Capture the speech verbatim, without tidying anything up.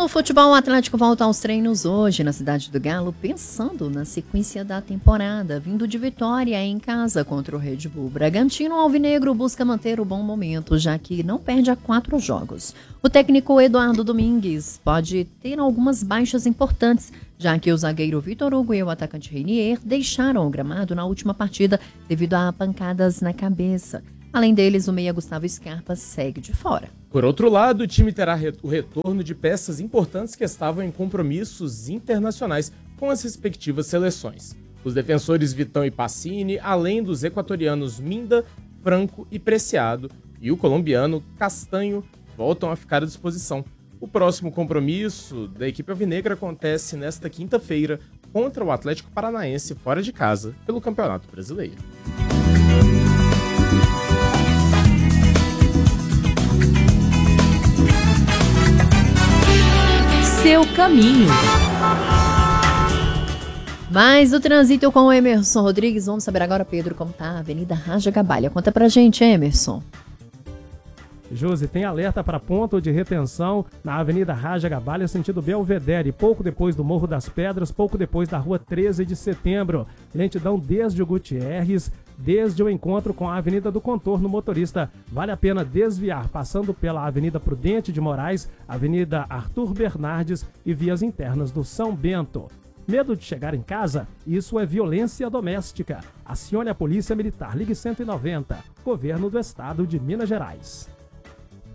No futebol, o Atlético volta aos treinos hoje na Cidade do Galo, pensando na sequência da temporada, vindo de vitória em casa contra o Red Bull Bragantino. O alvinegro busca manter o bom momento, já que não perde há quatro jogos. O técnico Eduardo Domingues pode ter algumas baixas importantes, já que o zagueiro Vitor Hugo e o atacante Reinier deixaram o gramado na última partida devido a pancadas na cabeça. Além deles, o meia Gustavo Scarpa segue de fora. Por outro lado, o time terá o retorno de peças importantes que estavam em compromissos internacionais com as respectivas seleções. Os defensores Vitão e Pacini, além dos equatorianos Minda, Franco e Preciado, e o colombiano Castanho, voltam a ficar à disposição. O próximo compromisso da equipe alvinegra acontece nesta quinta-feira contra o Atlético Paranaense fora de casa pelo Campeonato Brasileiro. Seu caminho. Mais o trânsito com o Emerson Rodrigues. Vamos saber agora, Pedro, como está a Avenida Raja Gabalha. Conta pra gente, Emerson. Josi, tem alerta para ponto de retenção na Avenida Raja Gabalha, sentido Belvedere, pouco depois do Morro das Pedras, pouco depois da Rua treze de Setembro. Lentidão desde o Gutierrez, desde o encontro com a Avenida do Contorno Motorista. Vale a pena desviar, passando pela Avenida Prudente de Moraes, Avenida Arthur Bernardes e vias internas do São Bento. Medo de chegar em casa? Isso é violência doméstica. Acione a Polícia Militar. Ligue cento e noventa. Governo do Estado de Minas Gerais.